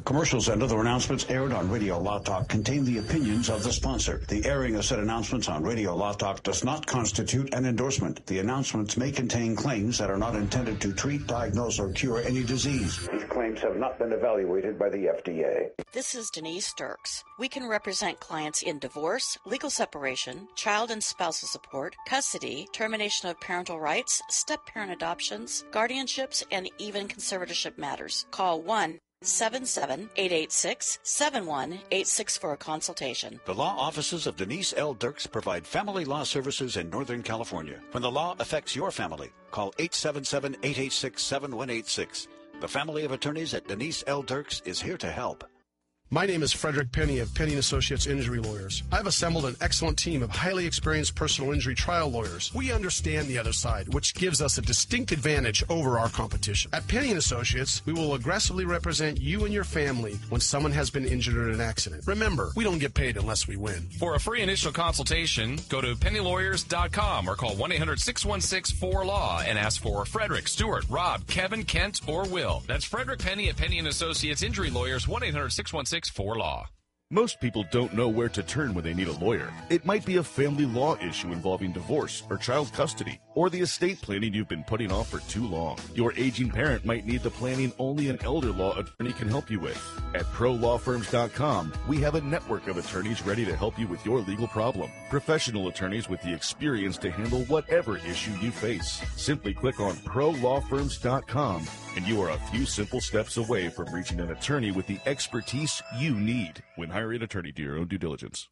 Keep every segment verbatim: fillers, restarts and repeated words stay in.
Commercials and other announcements aired on Radio Law Talk contain the opinions of the sponsor. The airing of said announcements on Radio Law Talk does not constitute an endorsement. The announcements may contain claims that are not intended to treat, diagnose, or cure any disease. These claims have not been evaluated by the F D A. This is Denise Dirks. We can represent clients in divorce, legal separation, child and spousal support, custody, termination of parental rights, step-parent adoptions, guardianships, and even conservatorship matters. Call one seven seven, eight eight six, seven one eight six for a consultation. The law offices of Denise L. Dirks provide family law services in Northern California. When the law affects your family, call eight seven seven, eight eight six, seven one eight six. The family of attorneys at Denise L. Dirks is here to help. My name is Frederick Penny of Penny and Associates Injury Lawyers. I've assembled an excellent team of highly experienced personal injury trial lawyers. We understand the other side, which gives us a distinct advantage over our competition. At Penny and Associates, we will aggressively represent you and your family when someone has been injured in an accident. Remember, we don't get paid unless we win. For a free initial consultation, go to penny lawyers dot com or call one eight hundred, six one six, four L A W and ask for Frederick, Stewart, Rob, Kevin, Kent, or Will. That's Frederick Penny at Penny and Associates Injury Lawyers, one eight hundred, six one six, four L A W. Most people don't know where to turn when they need a lawyer. It might be a family law issue involving divorce or child custody, or the estate planning you've been putting off for too long. Your aging parent might need the planning only an elder law attorney can help you with. At pro law firms dot com, we have a network of attorneys ready to help you with your legal problem. Professional attorneys with the experience to handle whatever issue you face. Simply click on pro law firms dot com and you are a few simple steps away from reaching an attorney with the expertise you need. When hiring an attorney, do your own due diligence.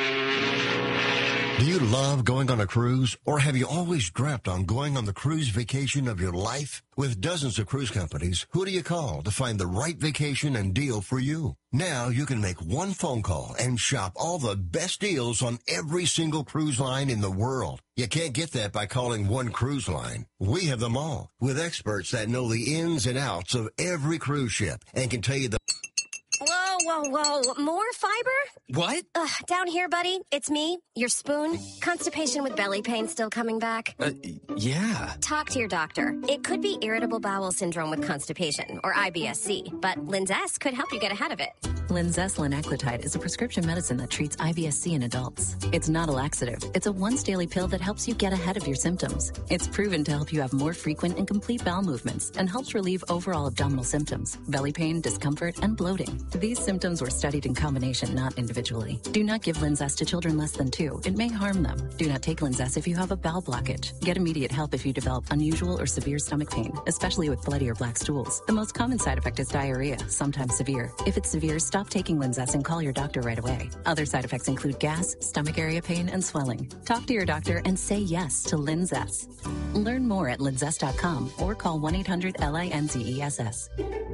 Do you love going on a cruise, or have you always dreamt on going on the cruise vacation of your life? With dozens of cruise companies, who do you call to find the right vacation and deal for you? Now you can make one phone call and shop all the best deals on every single cruise line in the world. You can't get that by calling one cruise line. We have them all, with experts that know the ins and outs of every cruise ship and can tell you the... Whoa, whoa, whoa. More fiber? What? Ugh, down here, buddy. It's me, your spoon. Constipation with belly pain still coming back? Uh, yeah. Talk to your doctor. It could be irritable bowel syndrome with constipation, or I B S C, but Linzess could help you get ahead of it. Linzess linaclotide is a prescription medicine that treats I B S C in adults. It's not a laxative. It's a once-daily pill that helps you get ahead of your symptoms. It's proven to help you have more frequent and complete bowel movements and helps relieve overall abdominal symptoms, belly pain, discomfort, and bloating. These symptoms were studied in combination, not individually. Do not give Linzess to children less than two. It may harm them. Do not take Linzess if you have a bowel blockage. Get immediate help if you develop unusual or severe stomach pain, especially with bloody or black stools. The most common side effect is diarrhea, sometimes severe. If it's severe, stop taking Linzess and call your doctor right away. Other side effects include gas, stomach area pain, and swelling. Talk to your doctor and say yes to Linzess. Learn more at linzess dot com or call one eight hundred L I N Z E S S.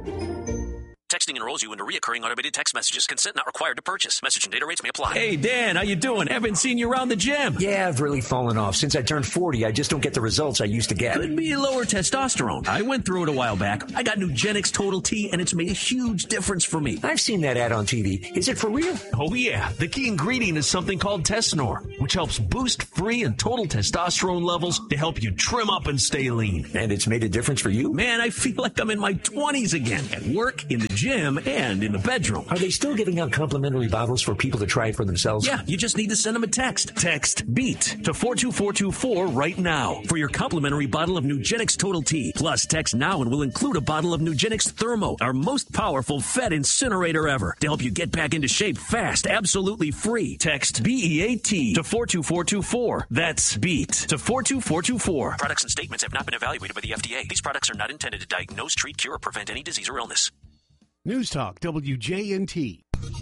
Texting enrolls you into reoccurring automated text messages. Consent not required to purchase. Message and data rates may apply. Hey, Dan, how you doing? Haven't seen you around the gym. Yeah, I've really fallen off. Since I turned forty, I just don't get the results I used to get. Could be lower testosterone. I went through it a while back. I got Nugenix Total T, and it's made a huge difference for me. I've seen that ad on T V. Is it for real? Oh, yeah. The key ingredient is something called Tesnor, which helps boost free and total testosterone levels to help you trim up and stay lean. And it's made a difference for you? Man, I feel like I'm in my twenties again. At work, in the gym, and in the bedroom. Are they still giving out complimentary bottles for people to try it for themselves? Yeah, you just need to send them a text. Text BEAT to four two four two four right now for your complimentary bottle of Nugenix Total T. Plus, text now and we'll include a bottle of Nugenix Thermo, our most powerful Fed incinerator ever, to help you get back into shape fast, absolutely free. Text B E A T to four two four two four. That's BEAT to four two four two four. Products and statements have not been evaluated by the F D A. These products are not intended to diagnose, treat, cure, or prevent any disease or illness. News Talk W J N T.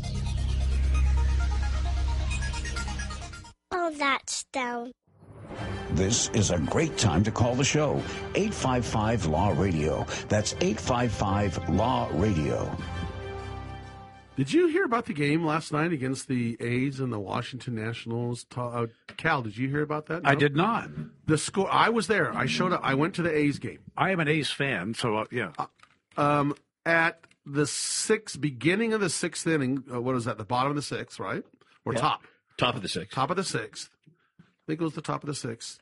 Oh, that's down. This is a great time to call the show. eight five five Law Radio. That's eight five five Law Radio. Did you hear about the game last night against the A's and the Washington Nationals? Uh, Cal, did you hear about that? No? I did not. The score. I was there. I showed up. I went to the A's game. I am an A's fan, so uh, yeah. Uh, um, at the sixth, beginning of the sixth inning, uh, what is that, the bottom of the sixth, right? Or yeah. top? Top of the sixth. Top of the sixth. I think it was the top of the sixth.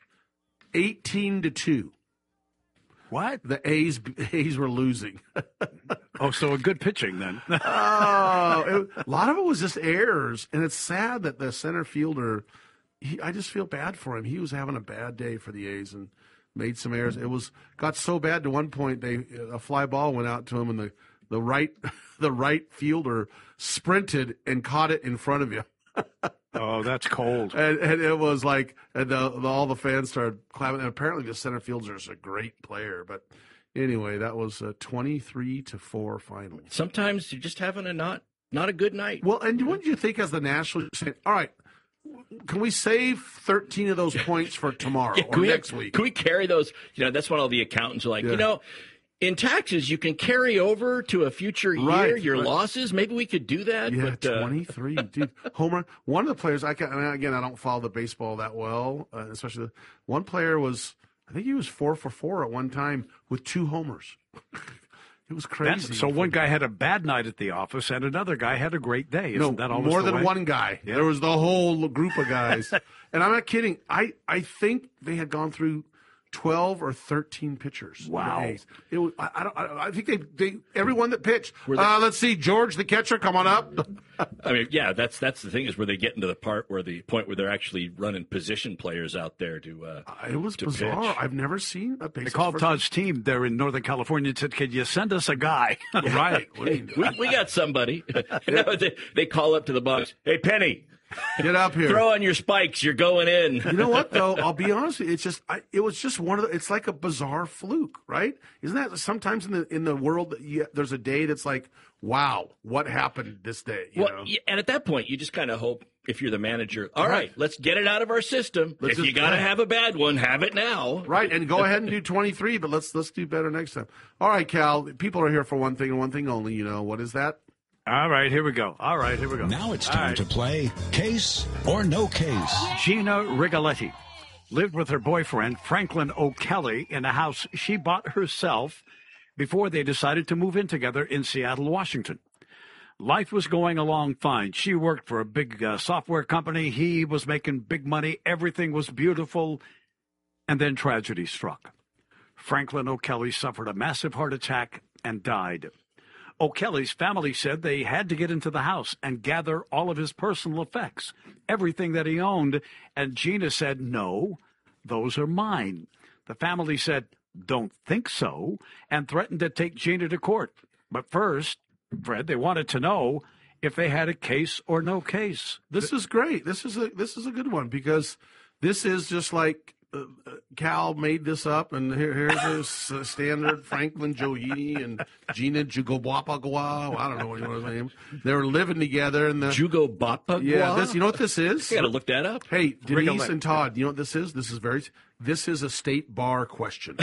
eighteen to two. What? The A's A's were losing. Oh, so a good pitching then. oh, it, a lot of it was just errors, and it's sad that the center fielder. He, I just feel bad for him. He was having a bad day for the A's and made some errors. It was got so bad to one point they a fly ball went out to him, and the the right the right fielder sprinted and caught it in front of you. Oh, that's cold. And, and it was like, and the, the, all the fans started clapping. And apparently, the center fielder is a great player. But anyway, that was a twenty-three to four final. Sometimes you're just having a not not a good night. Well, and what did you think as the Nationals saying, all right, can we save thirteen of those points for tomorrow yeah, or we next have, week? Can we carry those? You know, that's what all the accountants are like. Yeah. You know, in taxes, you can carry over to a future year Right, your right. losses. Maybe we could do that. Yeah, but, uh, twenty-three, dude. Homer. One of the players, I can, I mean, again, I don't follow the baseball that well, uh, especially the, one player was, I think he was four for four at one time with two homers. It was crazy. That's, so one guy had a bad night at the office, and another guy had a great day. Isn't no, that always more the than way? one guy. Yeah. There was the whole group of guys, and I'm not kidding. I, I think they had gone through twelve or thirteen pitchers. Wow. The A's. It was, I, I don't. I, I think they, they everyone that pitched. Were they- Uh, let's see, George the catcher, come on up. I mean, yeah, that's that's the thing is where they get into the part where the point where they're actually running position players out there to. Uh, It was to bizarre. pitch. I've never seen a baseball. They called Todd's team there in Northern California and said, "Can you send us a guy?" Right. What do you we we got somebody. No, they, they call up to the box. Hey, Penny, Get up here. throw on your spikes. You're going in. You know what, though? I'll be honest with you. It's just, I, it was just one of the, it's like a bizarre fluke, right? Isn't that sometimes in the in the world, that you, there's a day that's like, wow, what happened this day? You Well, know? y- and at that point, you just kind of hope if you're the manager, all right, Right. let's get it out of our system. Let's if you just- got to right. have a bad one, have it now. Right, and go ahead and do twenty-three, but let's let's do better next time. All right, Cal, people are here for one thing and one thing only. You know, what is that? All right, here we go. All right, here we go. Now it's All time right. to play Case or No Case. Gina Rigoletti lived with her boyfriend, Franklin O'Kelly, in a house she bought herself before they decided to move in together in Seattle, Washington. Life was going along fine. She worked for a big uh, software company. He was making big money. Everything was beautiful. And then tragedy struck. Franklin O'Kelly suffered a massive heart attack and died. O'Kelly's family said they had to get into the house and gather all of his personal effects, everything that he owned, and Gina said, no, those are mine. The family said, don't think so, and threatened to take Gina to court. But first, Fred, they wanted to know if they had a case or no case. This is great. This is a this is a good one because this is just like uh, uh, Cal made this up, and here, here's his uh, standard Franklin Johini and Gina Jugobapagua. I don't know what you want to name. They were living together, and the Jugobapagua? Yeah, this. You know what this is? I got to look that up. Hey, Denise Rigolette. and Todd, you know what this is? This is very. This is a state bar question.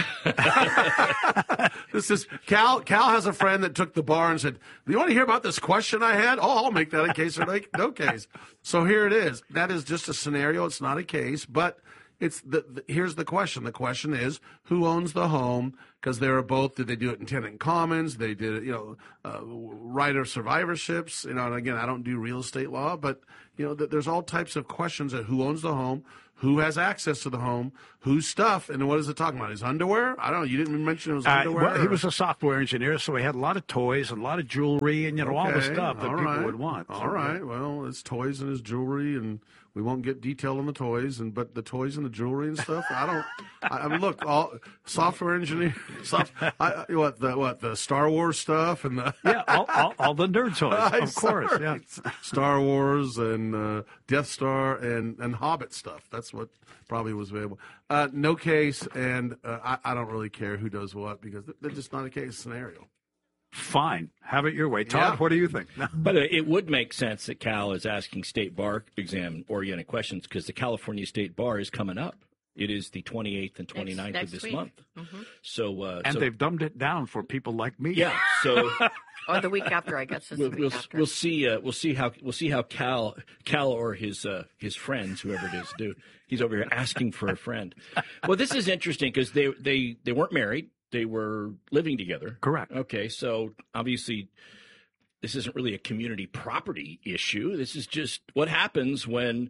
This is Cal. Cal has a friend that took the bar and said, "Do you want to hear about this question I had? Oh, I'll make that a case or no, no case." So here it is. That is just a scenario. It's not a case, but it's the, the here's the question. The question is, who owns the home? Because they were both. Did they do it in tenant commons? They did it, you know, uh, right of survivorships. You know, and again, I don't do real estate law, but you know, th- there's all types of questions of who owns the home. Who has access to the home? Whose stuff? And what is it talking about? His underwear? I don't know. You didn't even mention it was Uh, underwear. well, he or- was a software engineer, so he had a lot of toys and a lot of jewelry and, you know, all the Okay, stuff that all people right. would want. All So, right. Well, it's toys and his jewelry, and we won't get detail on the toys, and but the toys and the jewelry and stuff. I don't. I, I mean, look, all software engineer, soft, I, I- what the what the Star Wars stuff and the yeah, all, all, all the nerd toys, I'm of course. sorry. Yeah. Star Wars and uh, Death Star and and Hobbit stuff. That's what probably was available. Uh, no case, and uh, I, I don't really care who does what because they're just not a case scenario. Fine. Have it your way. Todd, Yeah. what do you think? But uh, it would make sense that Cal is asking state bar exam oriented questions because the California State Bar is coming up. It is the twenty-eighth and twenty-ninth next of this week. month. Mhm. So, uh, And so, they've dumbed it down for people like me. yeah. So Or the week after, I guess. Is we'll the we'll, week after. we'll see uh, we'll see how we'll see how Cal Cal or his uh, his friends, whoever it is, do. He's over here asking for a friend. Well, this is interesting because they they they weren't married. They were living together. Correct. Okay, so obviously this isn't really a community property issue. This is just what happens when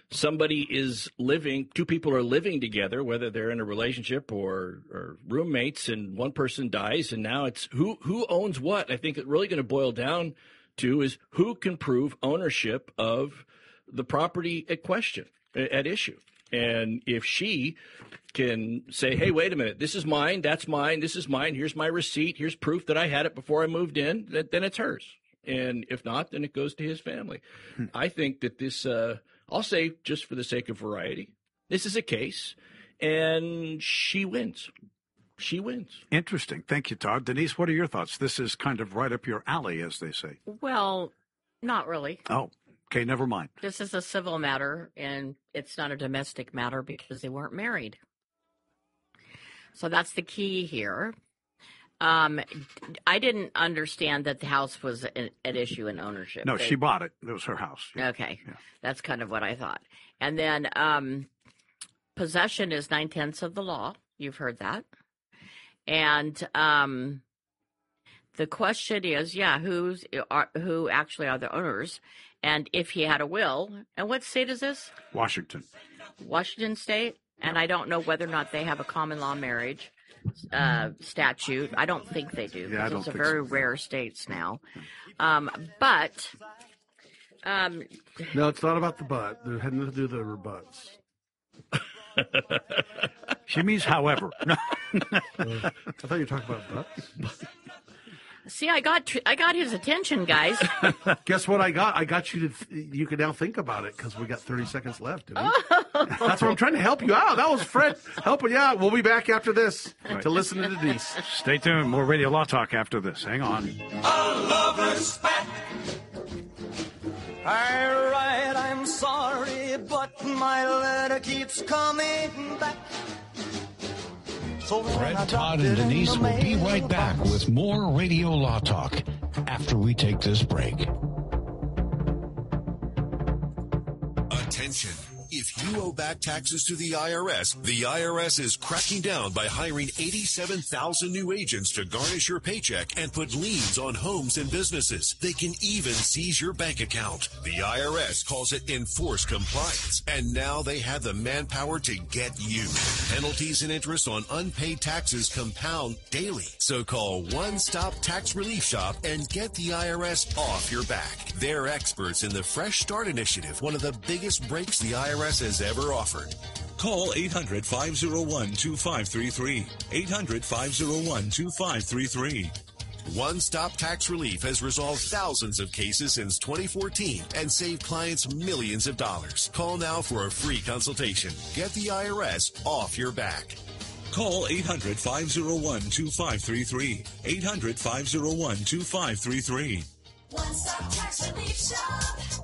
somebody is living, two people are living together, whether they're in a relationship or, or roommates, and one person dies, and now it's who who owns what. I think it's really going to boil down to is who can prove ownership of the property at question, at issue. And if she can say, hey, wait a minute, this is mine, that's mine, this is mine, here's my receipt, here's proof that I had it before I moved in, then it's hers. And if not, then it goes to his family. Hmm. I think that this, uh, I'll say just for the sake of variety, this is a case, and she wins. She wins. Interesting. Thank you, Todd. Denise, what are your thoughts? This is kind of right up your alley, as they say. Well, not really. Oh, okay, never mind. This is a civil matter, and it's not a domestic matter because they weren't married. So that's the key here. Um, I didn't understand that the house was an, an issue in ownership. No, they, she bought it. It was her house. Yeah. Okay. Yeah. That's kind of what I thought. And then um, possession is nine-tenths of the law. You've heard that. And um, the question is, yeah, who's are, who actually are the owners? And if he had a will, and what state is this? Washington. Washington State. And I don't know whether or not they have a common law marriage uh, statute. I don't think they do. Yeah, I don't those are think very so. rare states now. Um, but um, no, it's not about the butt. They're having to do the rebuts. She means, however. No. uh, I thought you were talking about butts. See, I got tr- I got his attention, guys. Guess what I got? I got you to. Th- you can now think about it because we got thirty seconds left. Didn't we? That's what I'm trying to help you out. That was Fred helping you out. We'll be back after this right. to listen to Denise. Stay tuned. More Radio Law Talk after this. Hang on. A lover's back. All right, I'm sorry, but my letter keeps coming back. So Fred, Todd, and Denise will be right back with more Radio Law Talk after we take this break. Attention. If you owe back taxes to the I R S, the I R S is cracking down by hiring eighty-seven thousand new agents to garnish your paycheck and put liens on homes and businesses. They can even seize your bank account. The I R S calls it enforced compliance, and now they have the manpower to get you. Penalties and interest on unpaid taxes compound daily. So call One Stop Tax Relief Shop and get the I R S off your back. They're experts in the Fresh Start Initiative, one of the biggest breaks the I R S has ever offered. Call eight hundred, five oh one, two five three three. eight hundred, five oh one, two five three three. One Stop Tax Relief has resolved thousands of cases since twenty fourteen and saved clients millions of dollars. Call now for a free consultation. Get the I R S off your back. Call eight hundred, five oh one, two five three three. eight hundred, five oh one, two five three three. One Stop Tax Relief Shop.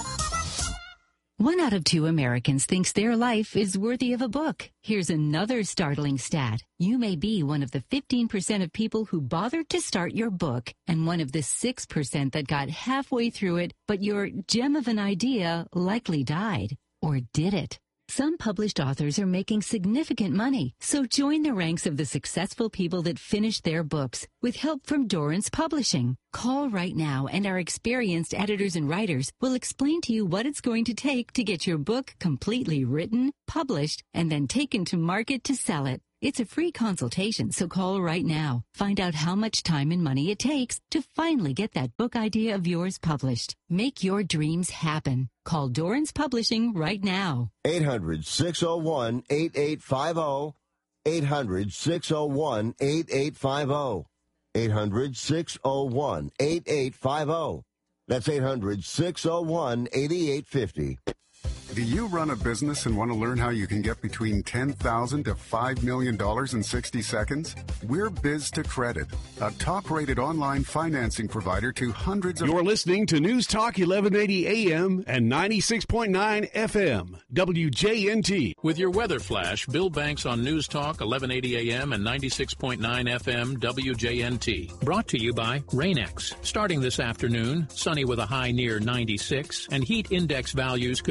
One out of two Americans thinks their life is worthy of a book. Here's another startling stat. You may be one of the fifteen percent of people who bothered to start your book and one of the six percent that got halfway through it, but your gem of an idea likely died. Or did it? Some published authors are making significant money, so join the ranks of the successful people that finished their books with help from Dorrance Publishing. Call right now and our experienced editors and writers will explain to you what it's going to take to get your book completely written, published, and then taken to market to sell it. It's a free consultation, so call right now. Find out how much time and money it takes to finally get that book idea of yours published. Make your dreams happen. Call Dorrance Publishing right now. eight hundred, six oh one, eight eight five oh. eight hundred, six oh one, eight eight five oh. eight hundred, six oh one, eight eight five oh. That's eight hundred, six oh one, eight eight five oh. Do you run a business and want to learn how you can get between ten thousand dollars to five million dollars in sixty seconds? We're Biz to Credit, a top-rated online financing provider to hundreds of... You're listening to News Talk eleven eighty A M and ninety-six point nine F M, W J N T. With your weather flash, Bill Banks on News Talk eleven eighty A M and ninety-six point nine F M, W J N T. Brought to you by Rain-X. Starting this afternoon, sunny with a high near ninety-six, and heat index values could reach as high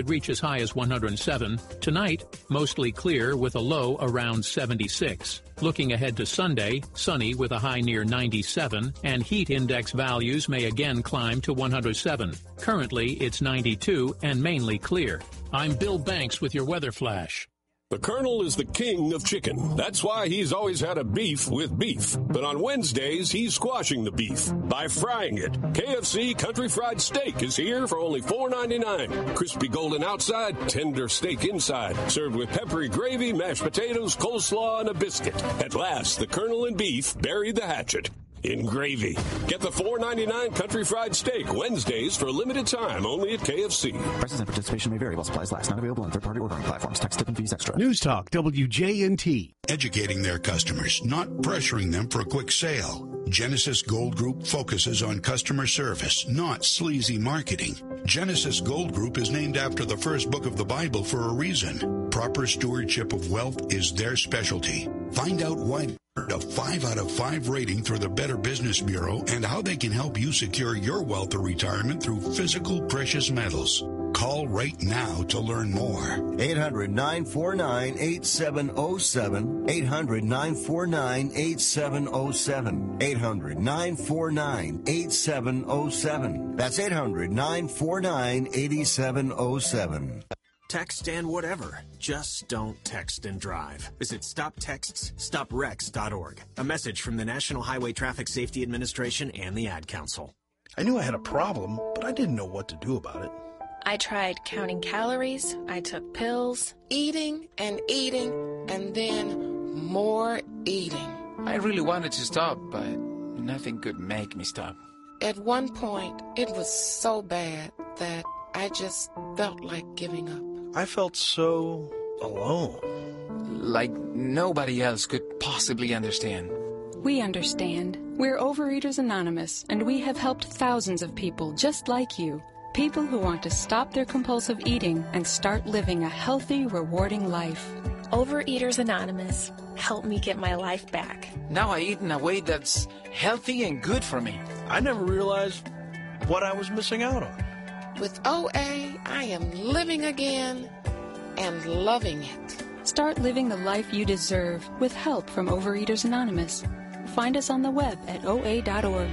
high as one hundred seven. Tonight, mostly clear with a low around seventy-six. Looking ahead to Sunday, sunny with a high near ninety-seven, and heat index values may again climb to one hundred seven. Currently, it's ninety-two and mainly clear. I'm Bill Banks with your weather flash. The Colonel is the king of chicken. That's why he's always had a beef with beef. But on Wednesdays, he's squashing the beef by frying it. K F C Country Fried Steak is here for only four ninety-nine. Crispy golden outside, tender steak inside. Served with peppery gravy, mashed potatoes, coleslaw, and a biscuit. At last, the Colonel and beef buried the hatchet in gravy. Get the four ninety-nine Country Fried Steak Wednesdays for a limited time only at K F C. Prices and participation may vary while supplies last. Not available on third-party ordering platforms. Tax, tip, and fees extra. News Talk W J N T. Educating their customers, not pressuring them for a quick sale. Genesis Gold Group focuses on customer service, not sleazy marketing. Genesis Gold Group is named after the first book of the Bible for a reason. Proper stewardship of wealth is their specialty. Find out why a five out of five rating through the Better Business Bureau and how they can help you secure your wealth or retirement through physical precious metals. Call right now to learn more. eight hundred, nine four nine, eight seven zero seven. eight hundred, nine four nine, eight seven zero seven. eight hundred, nine four nine, eight seven zero seven. That's eight hundred, nine four nine, eight seven zero seven. Text and whatever. Just don't text and drive. Visit stop texts stop wrecks dot org. A message from the National Highway Traffic Safety Administration and the Ad Council. I knew I had a problem, but I didn't know what to do about it. I tried counting calories, I took pills, eating and eating, and then more eating. I really wanted to stop, but nothing could make me stop. At one point, it was so bad that I just felt like giving up. I felt so alone. Like nobody else could possibly understand. We understand. We're Overeaters Anonymous, and we have helped thousands of people just like you. People who want to stop their compulsive eating and start living a healthy, rewarding life. Overeaters Anonymous, help me get my life back. Now I eat in a way that's healthy and good for me. I never realized what I was missing out on. With O A, I am living again and loving it. Start living the life you deserve with help from Overeaters Anonymous. Find us on the web at O A dot org.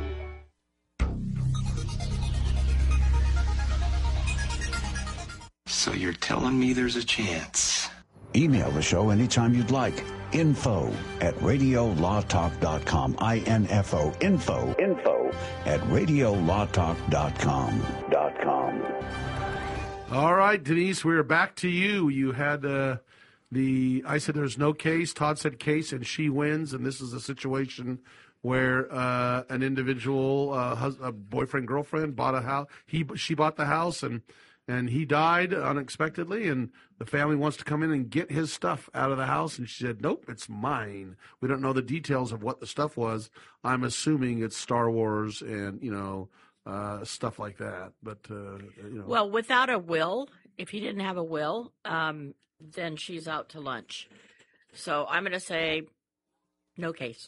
So you're telling me there's a chance? Email the show anytime you'd like. Info at radio law talk dot com. I N F O. Info. Info at radio law talk dot com. Dot com. All right, Denise, we're back to you. You had uh, the, I said there's no case. Todd said case, and she wins. And this is a situation where uh, an individual, uh, hus- a boyfriend, girlfriend, bought a house. He, she bought the house, and And he died unexpectedly, and the family wants to come in and get his stuff out of the house. And she said, nope, it's mine. We don't know the details of what the stuff was. I'm assuming it's Star Wars and, you know, uh, stuff like that. But, uh, you know. Well, without a will, if he didn't have a will, um, then she's out to lunch. So I'm going to say no case.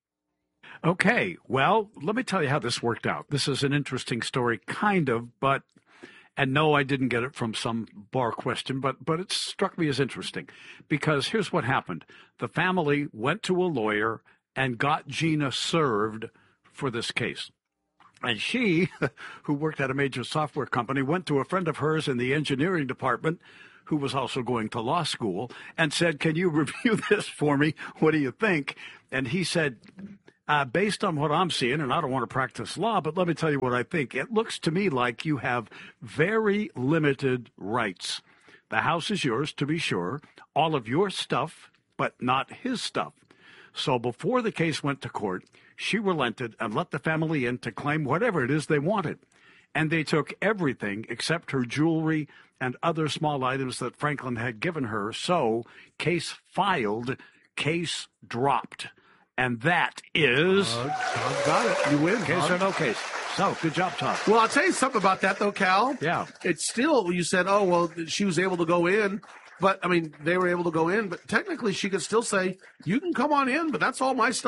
Okay, well, let me tell you how this worked out. This is an interesting story, kind of, but... And no, I didn't get it from some bar question, but, but it struck me as interesting because here's what happened. The family went to a lawyer and got Gina served for this case. And she, who worked at a major software company, went to a friend of hers in the engineering department who was also going to law school and said, can you review this for me? What do you think? And he said, Uh, based on what I'm seeing, and I don't want to practice law, but let me tell you what I think. It looks to me like you have very limited rights. The house is yours, to be sure, all of your stuff, but not his stuff. So before the case went to court, she relented and let the family in to claim whatever it is they wanted. And they took everything except her jewelry and other small items that Franklin had given her. So case filed, case dropped. And that is... Uh, Todd got it. You win. Case Todd. or no case. So, good job, Todd. Well, I'll tell you something about that, though, Cal. Yeah. It's still, you said, oh, well, she was able to go in. But, I mean, they were able to go in. But technically, she could still say, you can come on in, but that's all my stuff.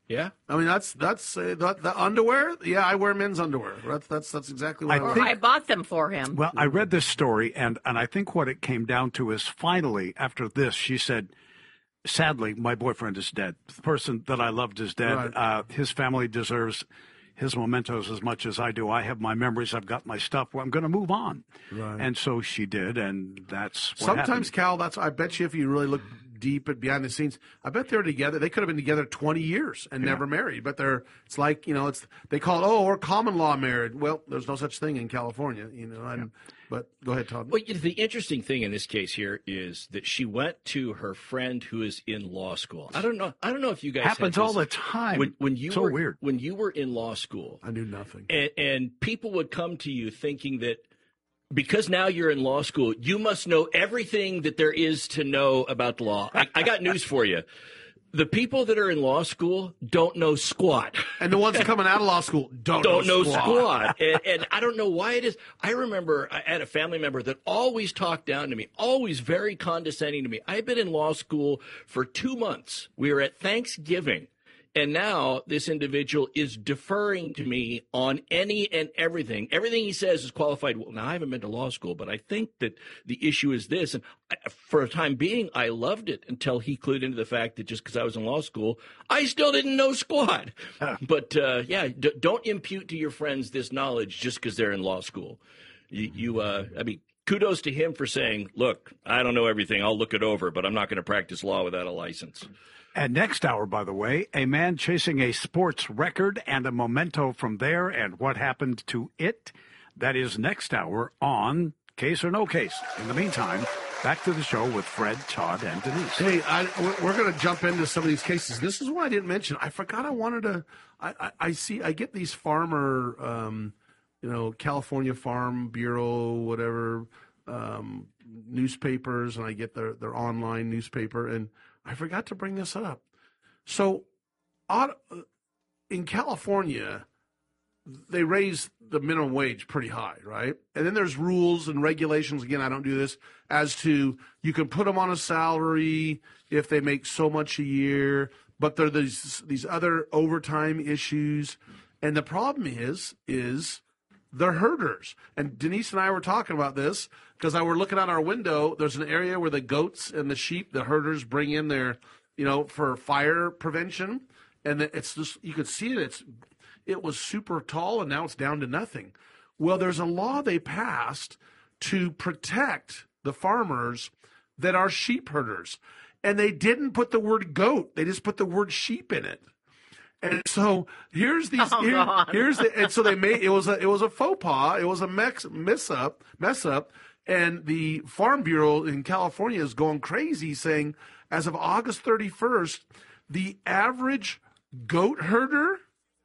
Yeah, I mean that's that's uh, the, the underwear. Yeah, I wear men's underwear. That's that's that's exactly what I, I wear. think- I bought them for him. Well, I read this story, and, and I think what it came down to is finally, after this, she said, sadly, my boyfriend is dead. The person that I loved is dead. Right. Uh, his family deserves his mementos as much as I do. I have my memories. I've got my stuff. Well, I'm going to move on. Right. And so she did, and that's what Sometimes, happened. Cal, that's I bet you if you really look deep at behind the scenes, I bet they're together. They could have been together twenty years and Yeah. never married. But they're it's like you know it's they call it oh we're common law married. Well, there's no such thing in California, you know. And but go ahead, Todd. Well, the interesting thing in this case here is that she went to her friend who is in law school. I don't know. I don't know if you guys Happens had all this. the time. When, when you So were weird. when you were in law school, I knew nothing, and, and people would come to you thinking that because now you're in law school, you must know everything that there is to know about the law. I, I got news for you. The people that are in law school don't know squat. And the ones coming out of law school don't, don't know know squat. squat. and, and I don't know why it is. I remember I had a family member that always talked down to me, always very condescending to me. I've been in law school for two months. We were at Thanksgiving. And now this individual is deferring to me on any and everything. Everything he says is qualified. Well, now I haven't been to law school, but I think that the issue is this. And I, for a time being, I loved it until he clued into the fact that just because I was in law school, I still didn't know squat. But uh, yeah, d- don't impute to your friends this knowledge just because they're in law school. You, you uh, I mean, kudos to him for saying, look, I don't know everything. I'll look it over, but I'm not going to practice law without a license. And next hour, by the way, a man chasing a sports record and a memento from there and what happened to it. That is next hour on Case or No Case. In the meantime, back to the show with Fred, Todd, and Denise. Hey, I, we're going to jump into some of these cases. This is what I didn't mention. I forgot I wanted to. I, I, I see. I get these farmer, um, you know, California Farm Bureau, whatever, um, newspapers, and I get their their online newspaper, and I forgot to bring this up. So, in California, they raise the minimum wage pretty high, right? And then there's rules and regulations. Again, I don't do this as to you can put them on a salary if they make so much a year, but there are these these other overtime issues. And the problem is, is they're herders. And Denise and I were talking about this because I were looking out our window. There's an area where the goats and the sheep, the herders bring in their, you know, for fire prevention. And it's just, you could see it. It's, it was super tall and now it's down to nothing. Well, there's a law they passed to protect the farmers that are sheep herders. And they didn't put the word goat. They just put the word sheep in it. And so here's these. Oh, here, God. here's the. And so they made it was a it was a faux pas. It was a mess mess up mess up. And the Farm Bureau in California is going crazy, saying as of August thirty-first, the average goat herder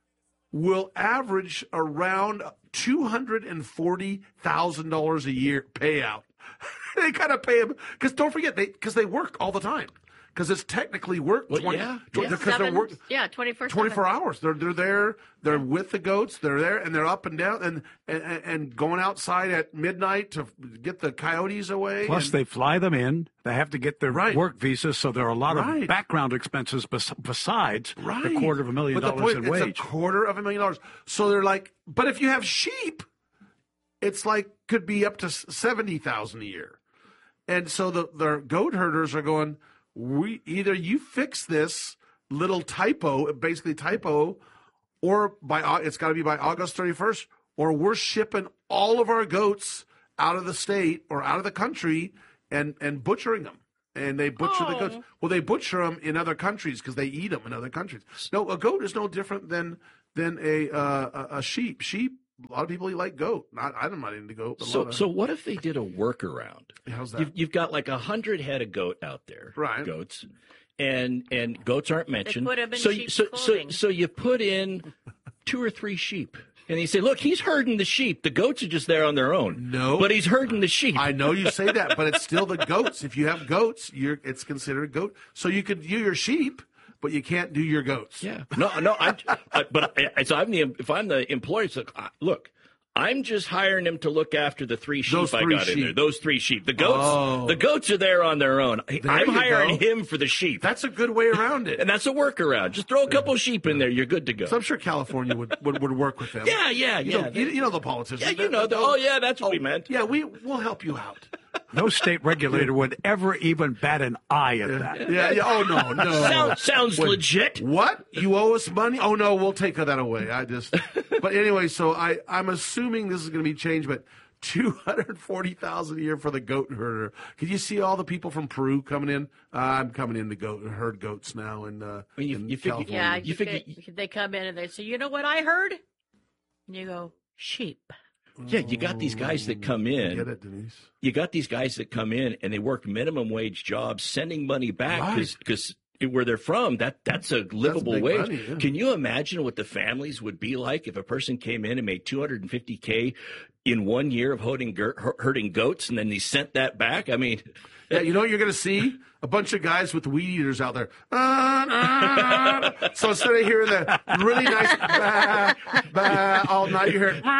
will average around two hundred and forty thousand dollars a year payout. They gotta pay them because don't forget they because they work all the time. Because it's technically work, Well, twenty, yeah, twenty yeah. because they're work, Yeah, twenty-four twenty-four hours. They're they're there. They're with the goats. They're there, and they're up and down, and and, and going outside at midnight to get the coyotes away. Plus, and, they fly them in. They have to get their Right. work visas, so there are a lot Right. of background expenses bes- besides right. the quarter of a million But the dollars point, in it's wage. a quarter of a million dollars. So they're like, but if you have sheep, it's like could be up to seventy thousand a year. And so the the goat herders are going, we either you fix this little typo, basically typo, or by Au- it's got to be by August thirty-first, or we're shipping all of our goats out of the state or out of the country and and butchering them. And they butcher the goats. Well, they butcher them in other countries because they eat them in other countries. No, a goat is no different than than a uh, a a sheep. Sheep. A lot of people like goat. Not, I'm not into goat. But a lot So, of, so what if they did a workaround? How's that? You've, you've got like a hundred head of goat out there, Right. Goats, and and goats aren't mentioned. put 'em in so, sheep's so, so, clothing. so you put in two or three sheep, and you say, "Look, he's herding the sheep. The goats are just there on their own." No, but he's herding the sheep. I know you say that, but it's still the goats. If you have goats, you're it's considered goat. So you could do your sheep, but you can't do your goats. Yeah. No, no. I, I but I, so I'm the if I'm the employer. It's like, uh, look. I'm just hiring him to look after the three sheep Those I three got in sheep. there. Those three sheep. The goats, Oh. the goats are there on their own. There I'm you hiring go. him for the sheep. That's a good way around it. And that's a workaround. Just throw a couple sheep in there. You're good to go. So I'm sure California would, would, would work with them. Yeah, yeah, you yeah. Know, you, you know the politicians. Yeah, you know. The, oh, yeah, that's what we meant. Yeah, we, we'll help you out. No state regulator would ever even bat an eye at that. Yeah, yeah. Oh, no, no. Sounds, sounds Wait, legit. What? You owe us money? Oh, no, we'll take that away. I just. But anyway, so I, I'm assuming this is going to be changed, but two hundred forty thousand dollars a year for the goat herder. Can you see all the people from Peru coming in? Uh, I'm coming in to goat, herd goats now in, uh, I mean, you, in you figure, California. Yeah, you you figure, could- they come in and they say, you know what I heard? And you go, sheep. yeah, you got these guys that come in. Get it, Denise? You got these guys that come in and they work minimum wage jobs, sending money back because where they're from, that that's a livable big wage. money, yeah. Can you imagine what the families would be like if a person came in and made two hundred fifty K in one year of herding, herding goats and then he sent that back? I mean, Yeah, you know what you're going to see? A bunch of guys with weed eaters out there. Uh, uh, so instead of hearing the really nice bah, bah, all night, you hear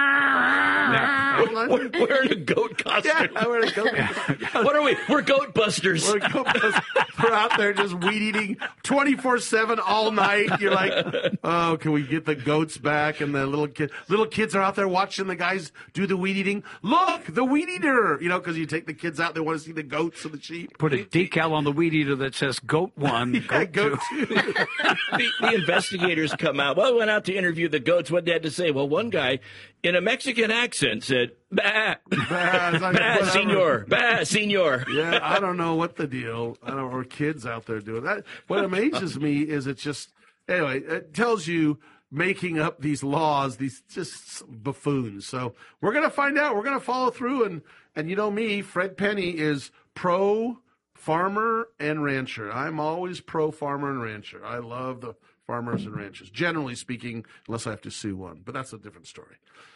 we're, we're wearing a goat costume. Yeah, I'm wearing a goat costume. What are we? We're goat busters. We're, goat busters. We're out there just weed eating twenty-four seven all night. You're like, oh, can we get the goats back? And the little kid, little kids are out there watching the guys do the weed eating. Look, the weed eater. You know, because you take the kids out, they want to see the goats and the sheep. Put a decal on the weed eater that says goat one, Yeah, goat, goat two. two. the, the investigators come out. Well, we went out to interview the goats. What they had to say? Well, one guy in a Mexican accent said, "Bah, Bah, it's like, bah, whatever. senor, bah, senor." Yeah, I don't know what the deal. I don't know, or kids out there doing that. What amazes me is it's just anyway. It tells you making up these laws, these just buffoons. So we're gonna find out. We're gonna follow through, and and you know me, Fred Penny is pro farmer and rancher. I'm always pro farmer and rancher. I love the farmers and ranchers, generally speaking, unless I have to sue one. But that's a different story.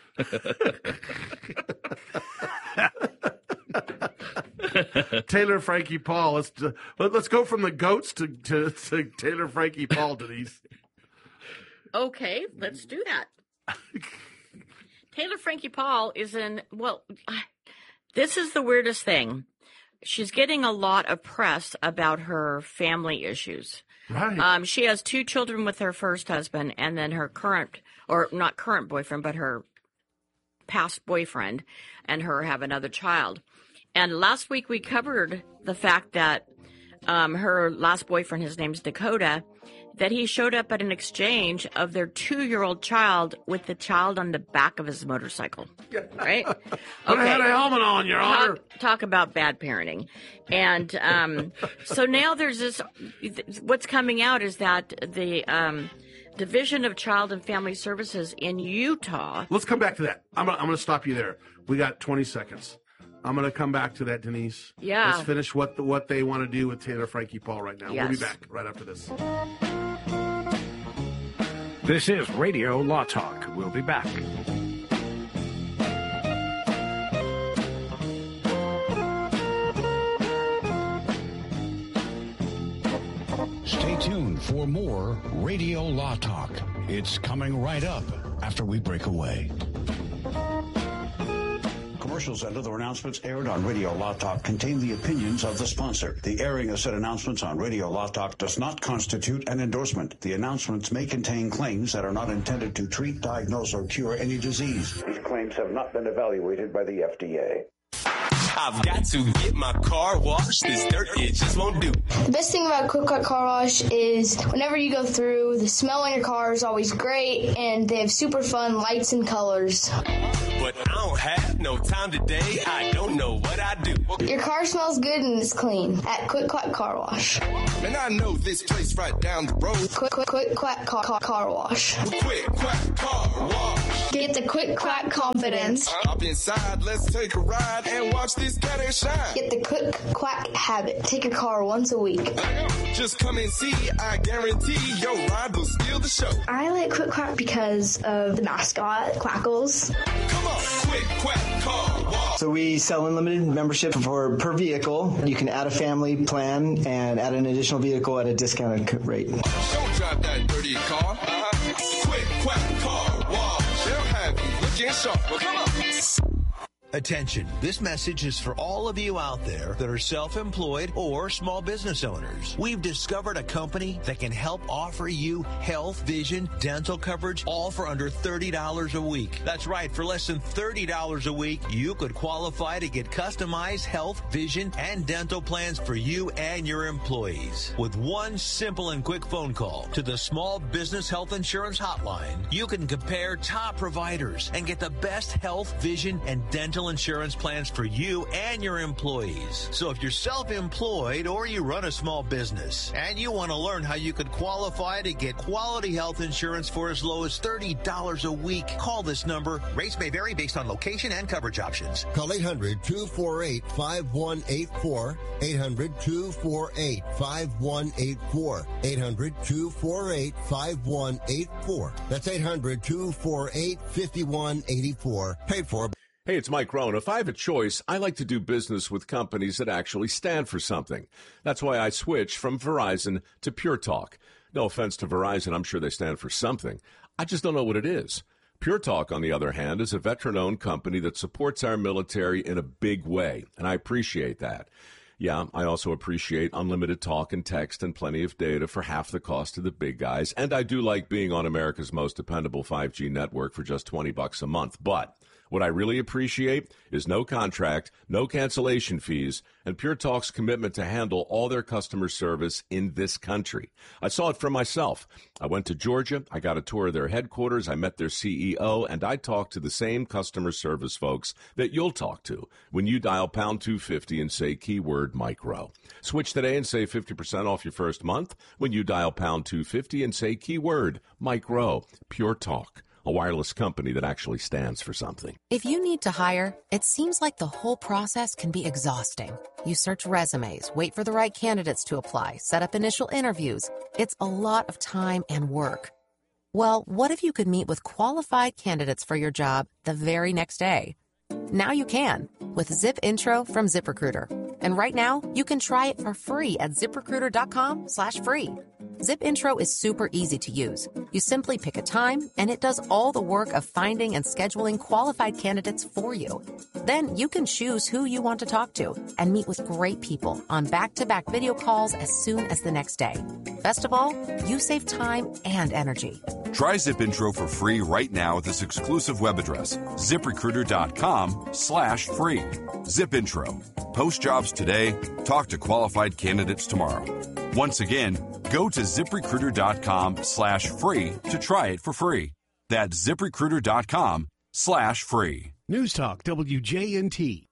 Taylor Frankie Paul. Let's let's go from the goats to, to, to Taylor Frankie Paul, Denise. Okay, let's do that. Taylor Frankie Paul is in, well, this is the weirdest thing. She's getting a lot of press about her family issues. Right. Um, she has two children with her first husband, and then her current, or not current boyfriend, but her past boyfriend, and her have another child. And last week we covered the fact that um, her last boyfriend, his name's Dakota, that he showed up at an exchange of their two-year-old child with the child on the back of his motorcycle. Right? But I had a helmet on, Your Honor. Talk, talk about bad parenting. And um, so now there's this, what's coming out is that the um, Division of Child and Family Services in Utah. Let's come back to that. I'm gonna, I'm going to stop you there. We got twenty seconds. I'm going to come back to that, Denise. Yeah. Let's finish what the, what they want to do with Taylor Frankie Paul right now. We'll be Yes. back right after this. This is Radio Law Talk. We'll be back. Stay tuned for more Radio Law Talk. It's coming right up after we break away. Commercials and other announcements aired on Radio Law Talk contain the opinions of the sponsor. The airing of said announcements on Radio Law Talk does not constitute an endorsement. The announcements may contain claims that are not intended to treat, diagnose, or cure any disease. These claims have not been evaluated by the F D A. I've got to get my car washed. This dirt, it just won't do. The best thing about Quick Quack Car Wash is whenever you go through, the smell on your car is always great, and they have super fun lights and colors. But I don't have no time today. I don't know what I do. Your car smells good and it's clean at Quick Quack Car Wash. And I know this place right down the road. Quick Quick Quick Quack Car, car, car Wash. Quick Quack Car Wash. Get the Quick Quack confidence. Hop inside, let's take a ride and watch this cat shine. Get the Quick Quack habit. Take your car once a week. Just come and see, I guarantee your ride will steal the show. I like Quick Quack because of the mascot, Quackles. Come on, Quick Quack Car Wash. So we sell unlimited membership for per vehicle. You can add a family plan and add an additional vehicle at a discounted rate. Don't drive that dirty car. Uh-huh. Quick Quack Car Wash. They'll have you Dance soft. Well, come on. Attention, this message is for all of you out there that are self-employed or small business owners. We've discovered a company that can help offer you health, vision, dental coverage, all for under thirty dollars a week. That's right, for less than thirty dollars a week, you could qualify to get customized health, vision, and dental plans for you and your employees. With one simple and quick phone call to the Small Business Health Insurance Hotline, you can compare top providers and get the best health, vision, and dental insurance plans for you and your employees. So if you're self-employed or you run a small business and you want to learn how you could qualify to get quality health insurance for as low as thirty dollars a week, call this number. Rates may vary based on location and coverage options. Call eight hundred, two four eight, five one eight four, eight hundred, two four eight, five one eight four, eight hundred, two four eight, five one eight four. That's eight hundred, two four eight, five one eight four. Paid for. Hey, it's Mike Rohn. If I have a choice, I like to do business with companies that actually stand for something. That's why I switched from Verizon to Pure Talk. No offense to Verizon, I'm sure they stand for something. I just don't know what it is. Pure Talk, on the other hand, is a veteran-owned company that supports our military in a big way, and I appreciate that. Yeah, I also appreciate unlimited talk and text and plenty of data for half the cost of the big guys, and I do like being on America's most dependable five G network for just twenty bucks a month, but what I really appreciate is no contract, no cancellation fees, and Pure Talk's commitment to handle all their customer service in this country. I saw it for myself. I went to Georgia, I got a tour of their headquarters, I met their C E O, and I talked to the same customer service folks that you'll talk to when you dial pound two fifty and say keyword micro. Switch today and save fifty percent off your first month when you dial pound two fifty and say keyword micro. Pure Talk, a wireless company that actually stands for something. If you need to hire, it seems like the whole process can be exhausting. You search resumes, wait for the right candidates to apply, set up initial interviews. It's a lot of time and work. Well, what if you could meet with qualified candidates for your job the very next day? Now you can with Zip Intro from ZipRecruiter. And right now, you can try it for free at ZipRecruiter.com slash free. Zip Intro is super easy to use. You simply pick a time, and it does all the work of finding and scheduling qualified candidates for you. Then you can choose who you want to talk to and meet with great people on back-to-back video calls as soon as the next day. Best of all, you save time and energy. Try Zip Intro for free right now at this exclusive web address, ZipRecruiter.com slash free. Zip Intro. Post jobs today. Talk to qualified candidates tomorrow. Once again, go to ZipRecruiter.com slash free to try it for free. That's ZipRecruiter.com slash free. News Talk W J N T.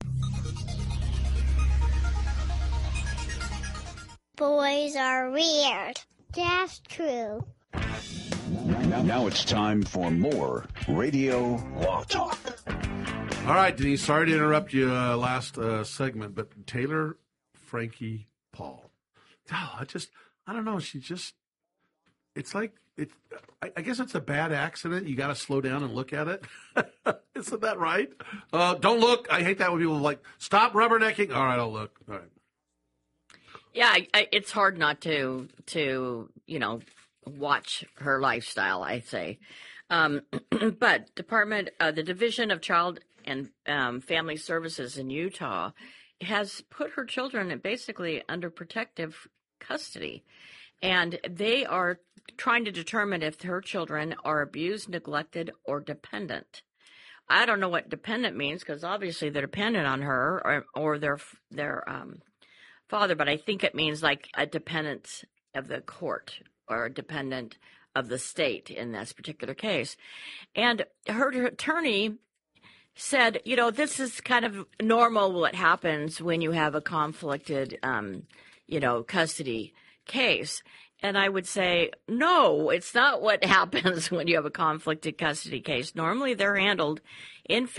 Boys are weird. That's true. Now, now it's time for more Radio Law Talk. All right, Denise, sorry to interrupt you uh, last uh, segment, but Taylor Frankie Paul. Oh, I just, I don't know. She just, it's like, it. I, I guess it's a bad accident. You got to slow down and look at it. Isn't that right? Uh, don't look. I hate that when people are like, stop rubbernecking. All right, I'll look. All right. Yeah, I, I, it's hard not to, to, you know, watch her lifestyle, I say. Um, but Department, uh, the Division of Child and um, Family Services in Utah has put her children basically under protective custody. And they are trying to determine if her children are abused, neglected, or dependent. I don't know what dependent means because obviously they're dependent on her or, or their their um, father, but I think it means like a dependent of the court or a dependent of the state in this particular case. And her attorney said, you know, this is kind of normal what happens when you have a conflicted, um, you know, custody case. And I would say, no, it's not what happens when you have a conflicted custody case. Normally they're handled in